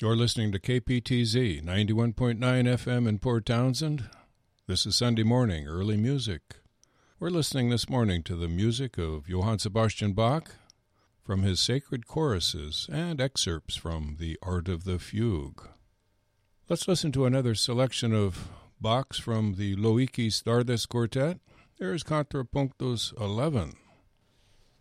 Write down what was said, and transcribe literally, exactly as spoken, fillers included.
You're listening to K P T Z ninety-one point nine F M in Port Townsend. This is Sunday morning, early music. We're listening this morning to the music of Johann Sebastian Bach from his sacred choruses and excerpts from The Art of the Fugue. Let's listen to another selection of Bach's from the Loicis Dardes Quartet. There's Contrapunctus eleven.